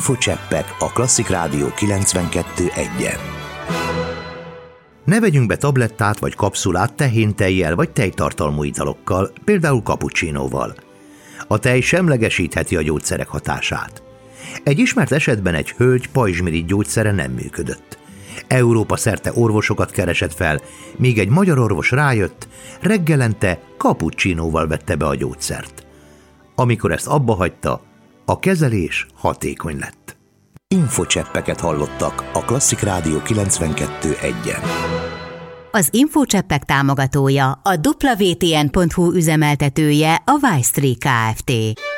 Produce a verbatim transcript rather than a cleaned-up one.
Infocseppek a Klasszik Rádió kilencvenkettő egyen. Ne vegyünk be tablettát vagy kapszulát tehéntejjel vagy tejtartalmú italokkal, például cappuccinóval. A tej semlegesítheti a gyógyszerek hatását. Egy ismert esetben egy hölgy pajzsmirigy gyógyszere nem működött. Európa szerte orvosokat keresett fel, míg egy magyar orvos rájött, reggelente cappuccinóval vette be a gyógyszert. Amikor ezt abba hagyta, a kezelés hatékony lett. Infocseppeket hallottak a Klasszik Rádió kilencvenkettő egyen. Az Infocseppek támogatója, a dupla vé té en pont hú üzemeltetője, a Wystree Kft.